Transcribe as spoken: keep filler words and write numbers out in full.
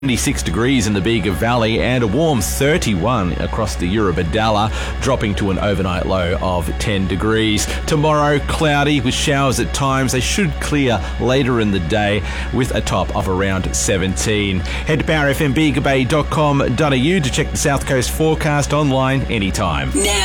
twenty-six degrees in the Bega Valley and a warm thirty-one across the Eurobodalla, dropping to an overnight low of ten degrees. Tomorrow, cloudy with showers at times. They should clear later in the day with a top of around seventeen. Head to power f m bega bay dot com dot a u to check the South Coast forecast online anytime. Now.